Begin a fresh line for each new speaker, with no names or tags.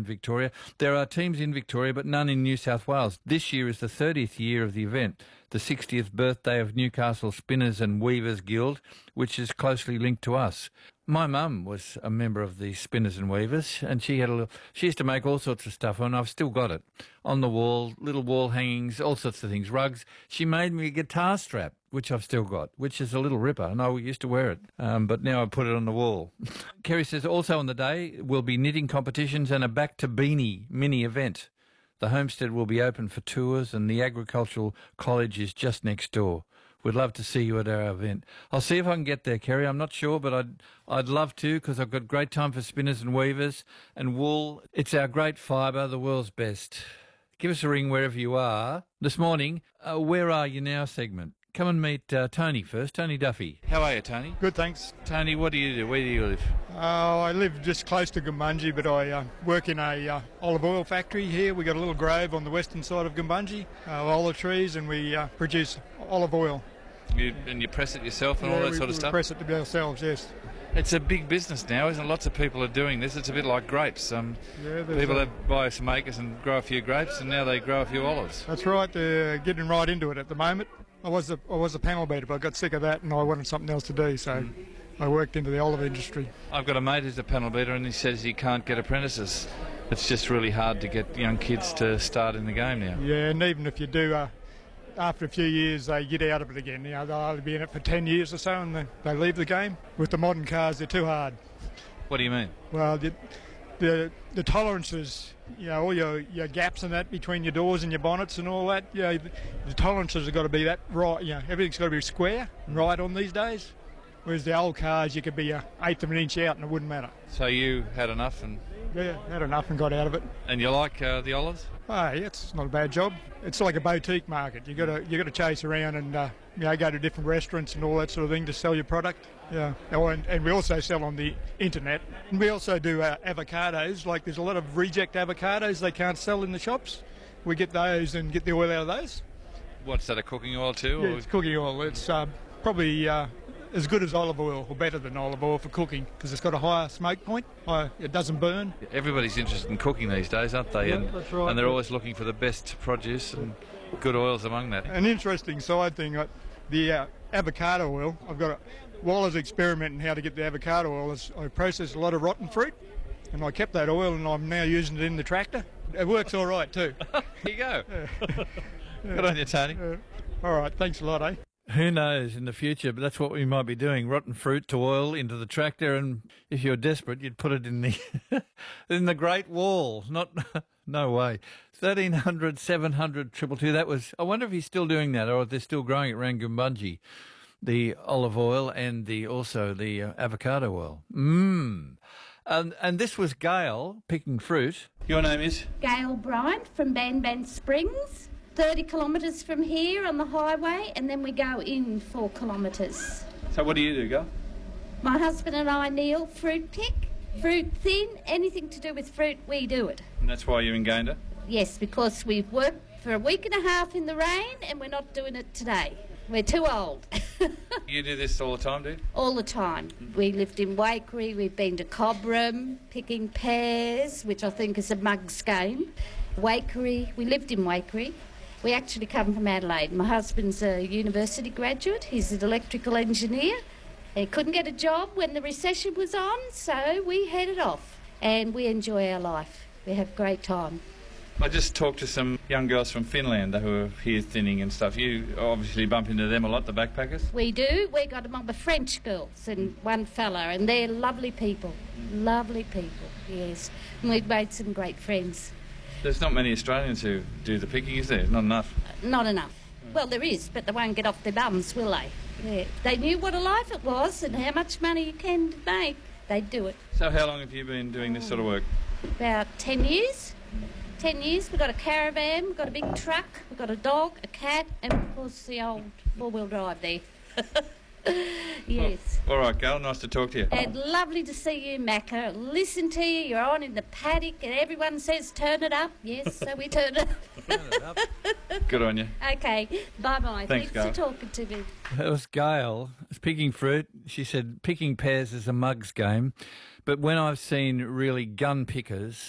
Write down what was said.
in Victoria. There are teams in Victoria, but none in New South Wales. This year is the 30th year of the event, the 60th birthday of Newcastle Spinners and Weavers Guild, which is closely linked to us. My mum was a member of the Spinners and Weavers, and she used to make all sorts of stuff, and I've still got it on the wall, little wall hangings, all sorts of things, rugs. She made me a guitar strap, which I've still got, which is a little ripper, and I used to wear it, but now I put it on the wall. Kerry says also on the day will be knitting competitions and a Back to Beanie mini event. The homestead will be open for tours, and the agricultural college is just next door. We'd love to see you at our event. I'll see if I can get there, Kerry. I'm not sure, but I'd love to, because I've got great time for spinners and weavers and wool. It's our great fibre, the world's best. Give us a ring wherever you are. This morning, Where Are You Now segment. Come and meet Tony first, Tony Duffy. How are you, Tony?
Good, thanks.
Tony, what do you do? Where do you live?
I live just close to Gumbunji, but I work in a olive oil factory here. We've got a little grove on the western side of Gumbunji, olive trees, and we produce olive oil.
And you press it yourself and all that sort of stuff?
We press it to ourselves, yes.
It's a big business now, isn't it? Lots of people are doing this. It's a bit like grapes. People buy some acres and grow a few grapes, and now they grow a few olives.
That's right. They're getting right into it at the moment. I was a panel beater, but I got sick of that and I wanted something else to do, so I worked into the olive industry.
I've got a mate who's a panel beater, and he says he can't get apprentices. It's just really hard to get young kids to start in the game now.
Yeah, and even if you do, after a few years they get out of it again. You know, they'll only be in it for 10 years or so and they leave the game. With the modern cars, they're too hard.
What do you mean?
Well, the tolerances, you know, all your gaps and that between your doors and your bonnets and all that, you know, the tolerances have got to be that right, you know, everything's got to be square and right on these days. Whereas the old cars, you could be an eighth of an inch out and it wouldn't matter.
So you had enough and...
Yeah, had enough and got out of it.
And you like the olives?
Oh, yeah, it's not a bad job. It's like a boutique market. You got to chase around and you know, go to different restaurants and all that sort of thing to sell your product. Yeah, and we also sell on the internet. And we also do avocados. Like there's a lot of reject avocados they can't sell in the shops. We get those and get the oil out of those.
What's that, a cooking oil too?
Yeah, it's cooking oil. It's probably as good as olive oil, or better than olive oil for cooking, because it's got a higher smoke point. It doesn't burn.
Everybody's interested in cooking these days, aren't they?
Yeah, that's right.
And they're always looking for the best produce and good oils among that.
An interesting side thing, the avocado oil, while I was experimenting how to get the avocado oil, I processed a lot of rotten fruit, and I kept that oil, and I'm now using it in the tractor. It works all right too.
There you go. Good on you, Tony.
All right, thanks a lot, eh?
Who knows in the future, but that's what we might be doing, rotten fruit to oil into the tractor, and if you're desperate, you'd put it in the in the Great Wall. No way. 1300 700 222. That was, I wonder if he's still doing that, or if they're still growing it around Gumbunji, the olive oil and also the avocado oil. And this was Gail picking fruit. Your name is?
Gail Bryant from Banban Springs. 30 kilometres from here on the highway, and then we go in 4 kilometres.
So what do you do, Gail?
My husband and I, Neil, fruit pick, fruit thin, anything to do with fruit, we do it.
And that's why you're in Gayndah?
Yes, because we've worked for a week and a half in the rain and we're not doing it today. We're too old.
You do this all the time, do you?
All the time. We lived in Waikerie, we've been to Cobram, picking pears, which I think is a mug's game. Waikerie, we lived in Waikerie. We actually come from Adelaide. My husband's a university graduate. He's an electrical engineer. He couldn't get a job when the recession was on, so we headed off. And we enjoy our life. We have a great time.
I just talked to some young girls from Finland who are here thinning and stuff. You obviously bump into them a lot, the backpackers?
We do. We got a mob of French girls and one fella, and they're lovely people. Lovely people, yes. And we've made some great friends.
There's not many Australians who do the picking, is there? Not enough?
Not enough. Well, there is, but they won't get off their bums, will they? Yeah. They knew what a life it was and how much money you can make. They'd do it.
So how long have you been doing this sort of work?
About 10 years. 10 years. We've got a caravan, we've got a big truck, we've got a dog, a cat, and of course the old four-wheel drive there. Yes.
Well, all right, Gail, nice to talk to you.
And lovely to see you, Macca. Listen to you, you're on in the paddock and everyone says turn it up. Yes, so we turn it up.
Turn it up. Good on you.
Okay, bye-bye.
Thanks, Gail.
for talking to me.
That was Gail. Picking fruit. She said picking pears is a mug's game. But when I've seen really gun pickers